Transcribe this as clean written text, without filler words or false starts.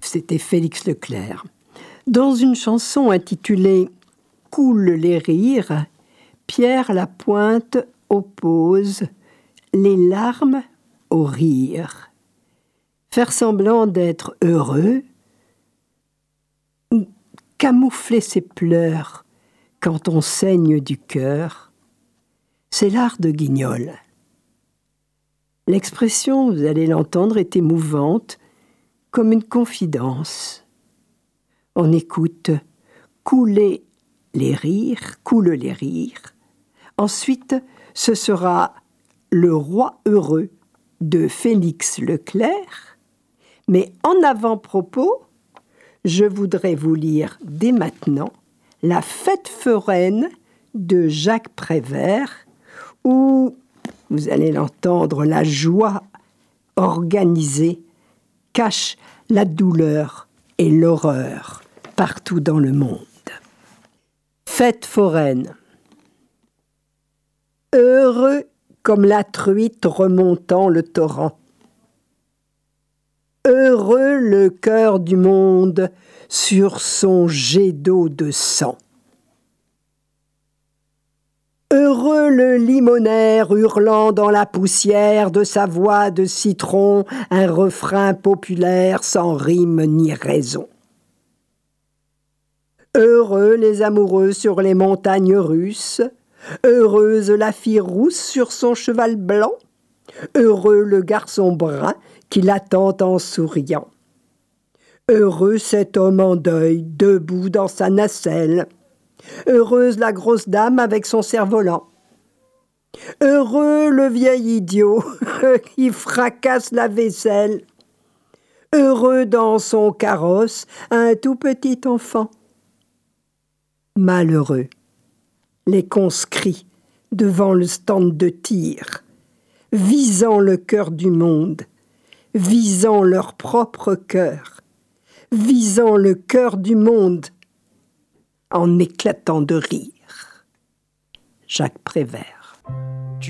c'était Félix Leclerc. Dans une chanson intitulée « Coulent les rires », Pierre Lapointe oppose les larmes aux rires. Faire semblant d'être heureux, camoufler ses pleurs quand on saigne du cœur, c'est l'art de Guignol. L'expression, vous allez l'entendre, est émouvante, comme une confidence. On écoute « couler les rires, coule les rires ». Ensuite, ce sera « Le roi heureux » de Félix Leclerc. Mais en avant-propos, je voudrais vous lire dès maintenant La fête foraine de Jacques Prévert, où, vous allez l'entendre, la joie organisée cache la douleur et l'horreur partout dans le monde. Fête foraine. Heureux comme la truite remontant le torrent. Heureux le cœur du monde sur son jet d'eau de sang. Heureux le limonaire hurlant dans la poussière de sa voix de citron un refrain populaire sans rime ni raison. Heureux les amoureux sur les montagnes russes, heureuse la fille rousse sur son cheval blanc, heureux le garçon brun qui l'attend en souriant. Heureux cet homme en deuil, debout dans sa nacelle, heureuse la grosse dame avec son cerf-volant. Heureux le vieil idiot qui fracasse la vaisselle. Heureux dans son carrosse un tout petit enfant. Malheureux les conscrits devant le stand de tir, visant le cœur du monde, visant leur propre cœur, visant le cœur du monde, en éclatant de rire. Jacques Prévert.